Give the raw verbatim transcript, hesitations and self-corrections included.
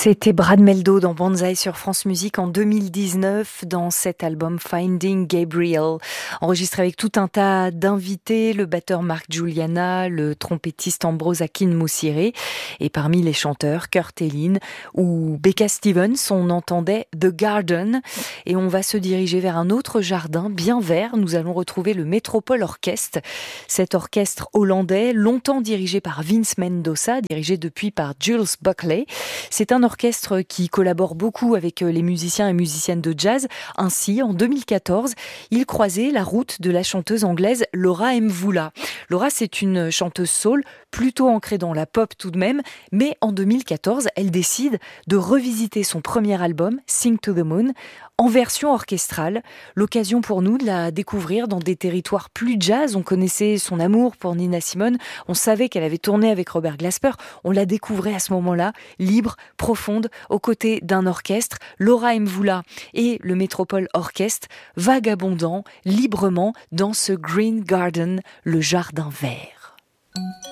C'était Brad Meldo dans Banzai sur France Musique en deux mille dix-neuf dans cet album Finding Gabriel, enregistré avec tout un tas d'invités, le batteur Mark Juliana, le trompettiste Ambrose Akin-Moussiré et parmi les chanteurs Kurt Elling ou Becca Stevens, on entendait The Garden et on va se diriger vers un autre jardin bien vert. Nous allons retrouver le Metropole Orchestre, cet orchestre hollandais longtemps dirigé par Vince Mendoza, dirigé depuis par Jules Buckley. C'est un orchestre qui collabore beaucoup avec les musiciens et musiciennes de jazz. Ainsi, en deux mille quatorze, il croisait la route de la chanteuse anglaise Laura Mvula. Laura, c'est une chanteuse soul, plutôt ancrée dans la pop tout de même, mais en deux mille quatorze, elle décide de revisiter son premier album, Sing to the Moon, en version orchestrale. L'occasion pour nous de la découvrir dans des territoires plus jazz. On connaissait son amour pour Nina Simone, on savait qu'elle avait tourné avec Robert Glasper, on la découvrait à ce moment-là, libre, profonde, aux côtés d'un orchestre, Laura Mvula et le Metropole Orchestre, vagabondant librement dans ce Green Garden, le jardin vert.